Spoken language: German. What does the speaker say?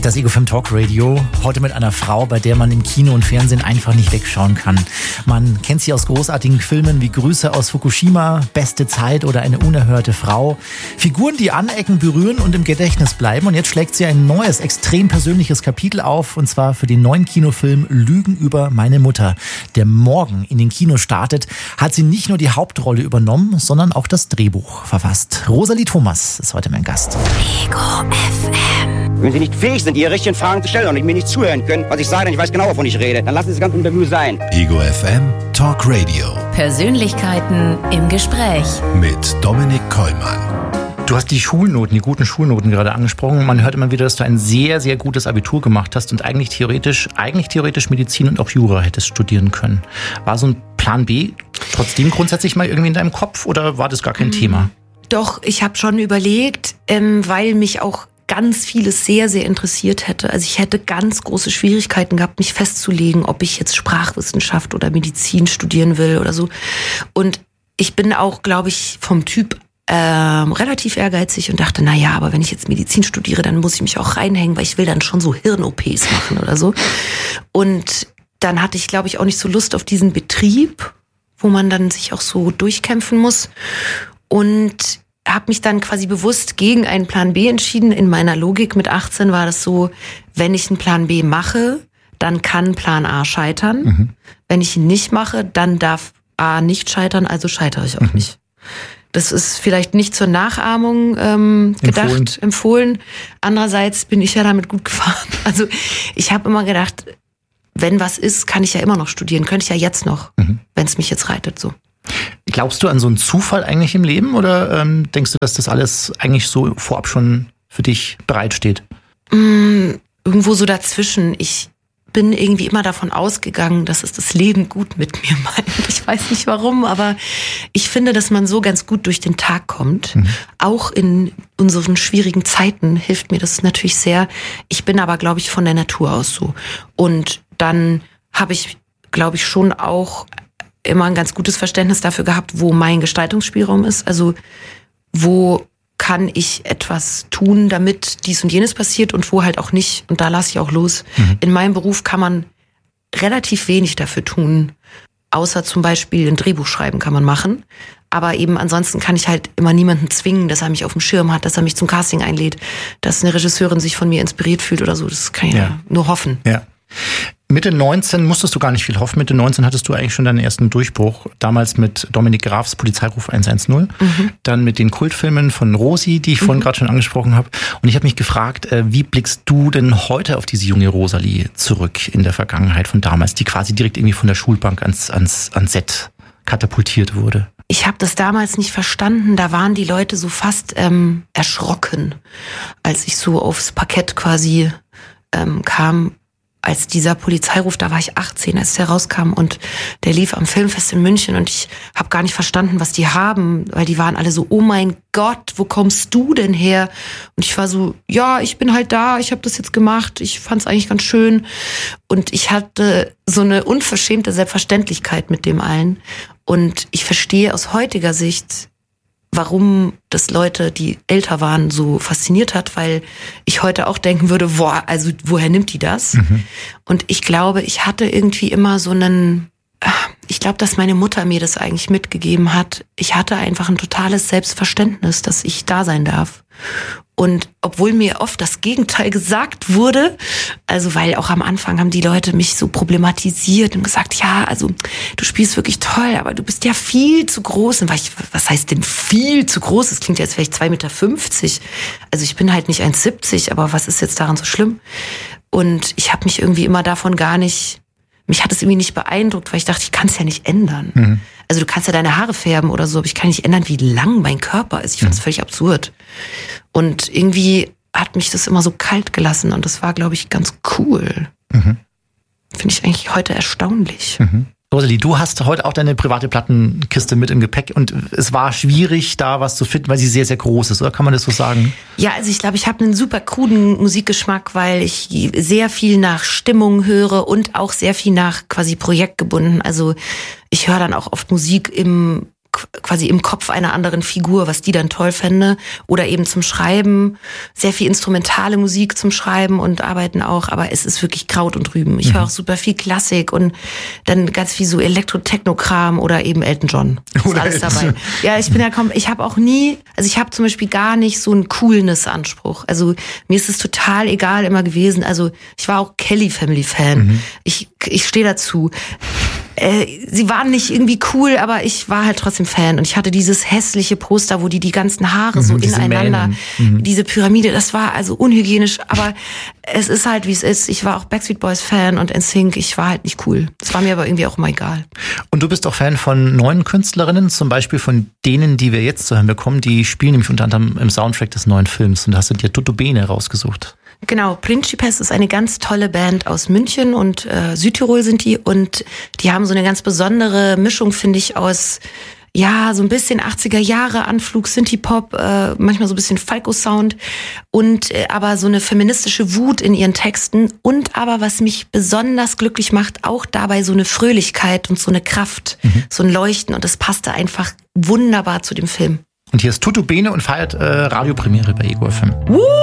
Das Ego FM Talk Radio, heute mit einer Frau, bei der man im Kino und Fernsehen einfach nicht wegschauen kann. Man kennt sie aus großartigen Filmen wie Grüße aus Fukushima, Beste Zeit oder Eine unerhörte Frau. Figuren, die anecken, berühren und im Gedächtnis bleiben. Und jetzt schlägt sie ein neues, extrem persönliches Kapitel auf, und zwar für den neuen Kinofilm Lügen über meine Mutter, der morgen in den Kinos startet. Hat sie nicht nur die Hauptrolle übernommen, sondern auch das Drehbuch verfasst. Rosalie Thomas ist heute mein Gast. Ego FM. Wenn Sie nicht fähig sind, Ihre richtigen Fragen zu stellen und mir nicht zuhören können, was ich sage, denn ich weiß genau, wovon ich rede, dann lassen Sie das ganze Interview sein. Ego FM Talk Radio. Persönlichkeiten im Gespräch. Mit Dominik Kollmann. Du hast die guten Schulnoten gerade angesprochen. Man hört immer wieder, dass du ein sehr, sehr gutes Abitur gemacht hast und eigentlich theoretisch Medizin und auch Jura hättest studieren können. War so ein Plan B trotzdem grundsätzlich mal irgendwie in deinem Kopf oder war das gar kein Thema? Doch, ich habe schon überlegt, weil mich auch ganz vieles sehr, sehr interessiert hätte. Also ich hätte ganz große Schwierigkeiten gehabt, mich festzulegen, ob ich jetzt Sprachwissenschaft oder Medizin studieren will oder so. Und ich bin auch, glaube ich, vom Typ relativ ehrgeizig und dachte, naja, aber wenn ich jetzt Medizin studiere, dann muss ich mich auch reinhängen, weil ich will dann schon so Hirn-OPs machen oder so. Und dann hatte ich, glaube ich, auch nicht so Lust auf diesen Betrieb, wo man dann sich auch so durchkämpfen muss. Und habe mich dann quasi bewusst gegen einen Plan B entschieden. In meiner Logik mit 18 war das so, wenn ich einen Plan B mache, dann kann Plan A scheitern. Mhm. Wenn ich ihn nicht mache, dann darf A nicht scheitern, also scheitere ich auch nicht. Das ist vielleicht nicht zur Nachahmung empfohlen. Andererseits bin ich ja damit gut gefahren. Also ich habe immer gedacht, wenn was ist, kann ich ja immer noch studieren. Könnte ich ja jetzt noch, wenn es mich jetzt reitet so. Glaubst du an so einen Zufall eigentlich im Leben oder denkst du, dass das alles eigentlich so vorab schon für dich bereitsteht? Irgendwo so dazwischen. Ich bin irgendwie immer davon ausgegangen, dass es das Leben gut mit mir meint. Ich weiß nicht warum, aber ich finde, dass man so ganz gut durch den Tag kommt. Auch in unseren schwierigen Zeiten hilft mir das natürlich sehr. Ich bin aber, glaube ich, von der Natur aus so. Und dann habe ich, glaube ich, schon auch immer ein ganz gutes Verständnis dafür gehabt, wo mein Gestaltungsspielraum ist. Also wo kann ich etwas tun, damit dies und jenes passiert und wo halt auch nicht. Und da lasse ich auch los. In meinem Beruf kann man relativ wenig dafür tun, außer zum Beispiel ein Drehbuch schreiben kann man machen. Aber eben ansonsten kann ich halt immer niemanden zwingen, dass er mich auf dem Schirm hat, dass er mich zum Casting einlädt, dass eine Regisseurin sich von mir inspiriert fühlt oder so. Das kann ich ja nur hoffen. Ja. Mitte 19 musstest du gar nicht viel hoffen. Mitte 19 hattest du eigentlich schon deinen ersten Durchbruch. Damals mit Dominik Grafs Polizeiruf 110. Dann mit den Kultfilmen von Rosi, die ich vorhin gerade schon angesprochen habe. Und ich habe mich gefragt, wie blickst du denn heute auf diese junge Rosalie zurück in der Vergangenheit von damals, die quasi direkt irgendwie von der Schulbank ans Set katapultiert wurde? Ich habe das damals nicht verstanden. Da waren die Leute so fast erschrocken, als ich so aufs Parkett quasi kam. Als dieser Polizeiruf, da war ich 18, als der rauskam und der lief am Filmfest in München und ich habe gar nicht verstanden, was die haben, weil die waren alle so, oh mein Gott, wo kommst du denn her? Und ich war so, ja, ich bin halt da, ich habe das jetzt gemacht, ich fand es eigentlich ganz schön und ich hatte so eine unverschämte Selbstverständlichkeit mit dem allen und ich verstehe aus heutiger Sicht, warum das Leute, die älter waren, so fasziniert hat, weil ich heute auch denken würde, boah, also woher nimmt die das? Und ich glaube, ich hatte irgendwie immer ich glaube, dass meine Mutter mir das eigentlich mitgegeben hat. Ich hatte einfach ein totales Selbstverständnis, dass ich da sein darf. Und obwohl mir oft das Gegenteil gesagt wurde, also weil auch am Anfang haben die Leute mich so problematisiert und gesagt, ja, also du spielst wirklich toll, aber du bist ja viel zu groß. Und was heißt denn viel zu groß? Das klingt ja, als wäre ich 2,50 Meter. Also ich bin halt nicht 1,70, aber was ist jetzt daran so schlimm? Und ich habe mich irgendwie immer davon mich hat es irgendwie nicht beeindruckt, weil ich dachte, ich kann es ja nicht ändern. Also du kannst ja deine Haare färben oder so, aber ich kann nicht ändern, wie lang mein Körper ist. Ich fand es völlig absurd. Und irgendwie hat mich das immer so kalt gelassen und das war, glaube ich, ganz cool. Finde ich eigentlich heute erstaunlich. Rosalie, du hast heute auch deine private Plattenkiste mit im Gepäck und es war schwierig, da was zu finden, weil sie sehr, sehr groß ist, oder kann man das so sagen? Ja, also ich glaube, ich habe einen super kruden Musikgeschmack, weil ich sehr viel nach Stimmung höre und auch sehr viel nach quasi projektgebunden. Also ich höre dann auch oft Musik im quasi im Kopf einer anderen Figur, was die dann toll fände. Oder eben zum Schreiben, sehr viel instrumentale Musik zum Schreiben und Arbeiten auch, aber es ist wirklich Kraut und Rüben. Ich höre auch super viel Klassik und dann ganz viel so Elektro-Techno-Kram oder eben Elton John. Ist Oder alles Elton dabei. John. Ja, ich habe auch nie, also ich habe zum Beispiel gar nicht so einen Coolness-Anspruch. Also mir ist es total egal immer gewesen. Also ich war auch Kelly Family Fan. Ich stehe dazu. Sie waren nicht irgendwie cool, aber ich war halt trotzdem Fan. Und ich hatte dieses hässliche Poster, wo die ganzen Haare so diese ineinander, Mähnen. diese Pyramide, das war also unhygienisch. Aber es ist halt, wie es ist. Ich war auch Backstreet Boys Fan und NSYNC. Ich war halt nicht cool. Das war mir aber irgendwie auch mal egal. Und du bist auch Fan von neuen Künstlerinnen, zum Beispiel von denen, die wir jetzt zu hören bekommen. Die spielen nämlich unter anderem im Soundtrack des neuen Films. Und da hast du dir Tutto Bene rausgesucht. Genau, Principes ist eine ganz tolle Band aus München und Südtirol sind die. Und die haben so eine ganz besondere Mischung, finde ich, aus ja, so ein bisschen 80er Jahre Anflug, Synthie-Pop, manchmal so ein bisschen Falco-Sound und aber so eine feministische Wut in ihren Texten und aber, was mich besonders glücklich macht, auch dabei so eine Fröhlichkeit und so eine Kraft, so ein Leuchten und das passte einfach wunderbar zu dem Film. Und hier ist Tutto Bene und feiert Radiopremiere bei Ego FM.